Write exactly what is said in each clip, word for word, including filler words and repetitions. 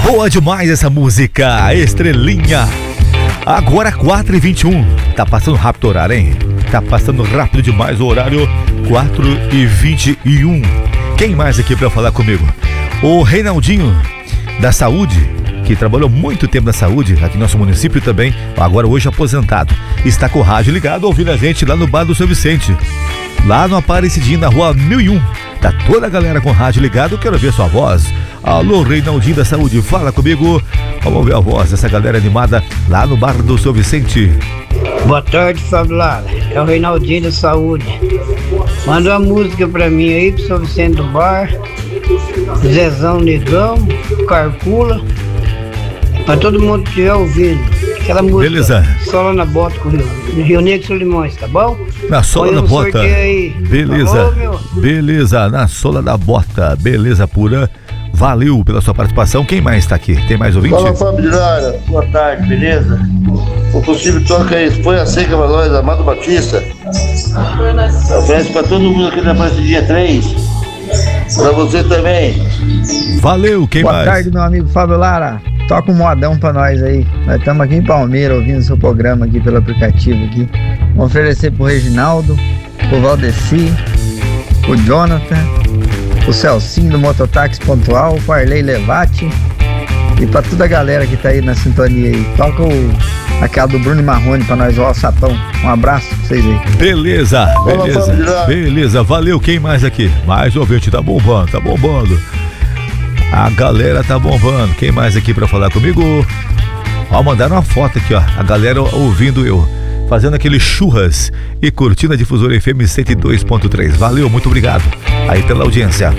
Boa demais essa música, Estrelinha. Agora quatro e vinte e um. Tá passando rápido o horário, hein? Tá passando rápido demais o horário. Quatro e vinte e um. Quem mais aqui pra falar comigo? O Reinaldinho da Saúde, que trabalhou muito tempo na saúde aqui no nosso município também, agora hoje aposentado. Está com o rádio ligado, ouvindo a gente lá no bar do São Vicente, lá no Aparecidinho, na rua mil e um. Tá toda a galera com o rádio ligado, eu quero ver sua voz. Alô, Reinaldinho da Saúde, fala comigo. Vamos ver a voz dessa galera animada lá no bar do São Vicente. Boa tarde, Fábio Lara. É o Reinaldinho da Saúde. Manda uma música pra mim aí, pro São Vicente do Bar. Zezão Negão, Carcula. Pra todo mundo que estiver ouvindo. Aquela música. Beleza. Sola na bota com o Rio, Rio Negro e Solimões, tá bom? Na sola da bota. Aí. Beleza. Falou, beleza, na sola da bota. Beleza pura. Valeu pela sua participação. Quem mais tá aqui? Tem mais ouvinte? Fala, Fábio Lara. Boa tarde, beleza? O possível toca aí. Põe a seca pra nós, Amado Batista. Oferece pra todo mundo aqui na Aparecidinha três. Pra você também. Valeu, quem Boa mais? Boa tarde, meu amigo Fábio Lara. Toca um modão pra nós aí. Nós estamos aqui em Palmeira ouvindo seu programa aqui pelo aplicativo aqui. Vamos oferecer pro Reginaldo, pro Valdeci, pro Jonathan, pro Celcinho do Mototáxi Pontual, pro Arley Levati e pra toda a galera que tá aí na sintonia aí. Toca o, aquela do Bruno Marrone pra nós, ó, Sapão. Um abraço pra vocês aí. Beleza, beleza, beleza. Valeu, quem mais aqui? Mais ouvinte, tá bombando, tá bombando. A galera tá bombando. Quem mais aqui pra falar comigo? Ó, mandaram uma foto aqui, ó. A galera ouvindo eu, fazendo aquele churras e curtindo a Difusora F M cento e dois ponto três. Valeu, muito obrigado aí pela audiência.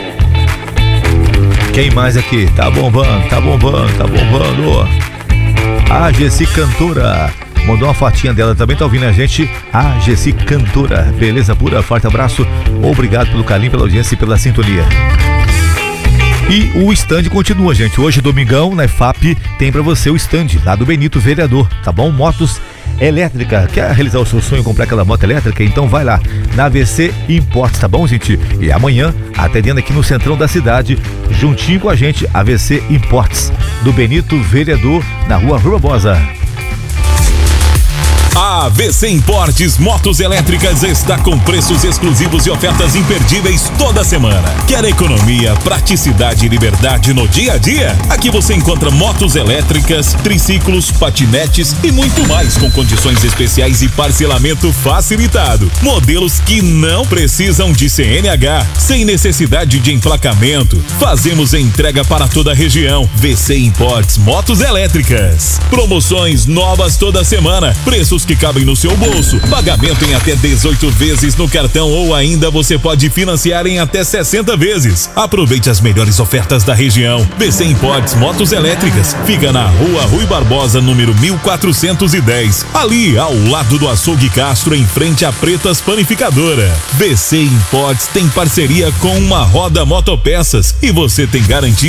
Quem mais aqui? Tá bombando, tá bombando, tá bombando. A Gessi Cantora mandou uma fotinha dela, também tá ouvindo a gente. A Gessi Cantora, beleza pura, forte abraço. Obrigado pelo carinho, pela audiência e pela sintonia. E o stand continua, gente. Hoje, domingão, na E F A P, tem pra você o stand lá do Benito Vereador, tá bom? Motos elétrica. Quer realizar o seu sonho, comprar aquela moto elétrica? Então vai lá na A V C Imports, tá bom, gente? E amanhã, atendendo aqui no centrão da cidade, juntinho com a gente, A V C Imports do Benito Vereador, na rua Rua Barbosa. A A V C Importes Motos Elétricas está com preços exclusivos e ofertas imperdíveis toda semana. Quer economia, praticidade e liberdade no dia a dia? Aqui você encontra motos elétricas, triciclos, patinetes e muito mais com condições especiais e parcelamento facilitado. Modelos que não precisam de C N H, sem necessidade de emplacamento. Fazemos a entrega para toda a região. V C Importes Motos Elétricas. Promoções novas toda semana. Preços que cabem no seu bolso. Pagamento em até dezoito vezes no cartão ou ainda você pode financiar em até sessenta vezes. Aproveite as melhores ofertas da região. V C Importes Motos Elétricas. Fica na rua Rui Barbosa, número mil quatrocentos e dez. Ali, ao lado do Açougue Castro, em frente à Pretas Panificadora. V C Importes tem parceria com uma Roda Motopeças e você tem garantia